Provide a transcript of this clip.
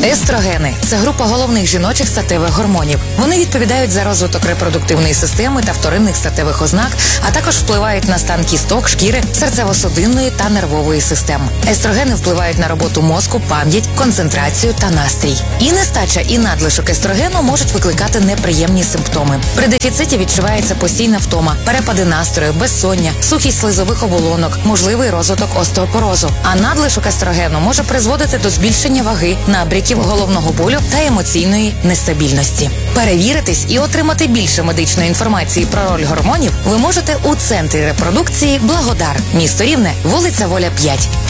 Естрогени – це група головних жіночих статевих гормонів. Вони відповідають за розвиток репродуктивної системи та вторинних статевих ознак, а також впливають на стан кісток, шкіри, серцево-судинної та нервової систем. Естрогени впливають на роботу мозку, пам'ять, концентрацію та настрій. І нестача, і надлишок естрогену можуть викликати неприємні симптоми. При дефіциті відчувається постійна втома, перепади настрою, безсоння, сухість слизових оболонок, можливий розвиток остеопорозу. А надлишок естрогену може призводити до збільшення ваги, набряків, головного болю та емоційної нестабільності. Перевіритись і отримати більше медичної інформації про роль гормонів ви можете у Центрі репродукції «Благодар», місто Рівне, вулиця Воля 5.